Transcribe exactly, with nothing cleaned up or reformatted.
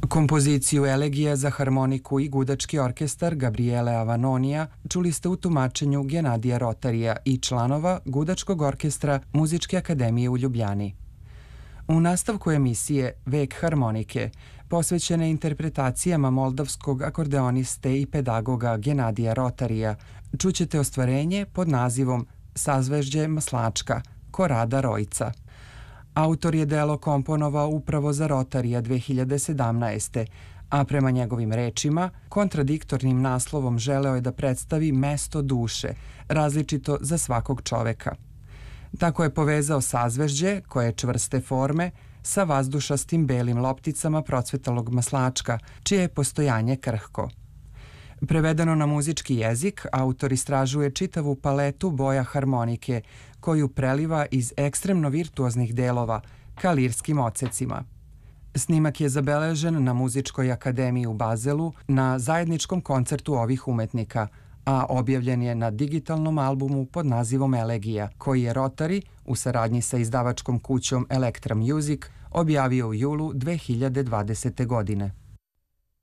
Kompoziciju Elegija za harmoniku i gudački orkestar Gabriele Avanonija čuli ste u tumačenju Genadija Rotarija i članova Gudačkog orkestra Muzičke akademije u Ljubljani. U nastavku emisije Vek harmonike, posvećene interpretacijama moldavskog akordeoniste i pedagoga Genadija Rotarija, čućete ostvarenje pod nazivom Sazvežđe Maslačka, Korada Rojca. Autor je delo komponovao upravo za Rotarija dve hiljade sedamnaeste. a prema njegovim rečima, kontradiktornim naslovom želeo je da predstavi mesto duše, različito za svakog čoveka. Tako je povezao sazvežđe, koje je čvrste forme, sa vazdušastim belim lopticama procvetalog maslačka, čije je postojanje krhko. Prevedeno na muzički jezik, autor istražuje čitavu paletu boja harmonike, koju preliva iz ekstremno virtuoznih delova ka lirskim odsecima. Snimak je zabeležen na Muzičkoj akademiji u Bazelu na zajedničkom koncertu ovih umetnika, a objavljen je na digitalnom albumu pod nazivom Elegija, koji je Rotary u saradnji sa izdavačkom kućom Elektra Music objavio u julu dve hiljade dvadesete. godine.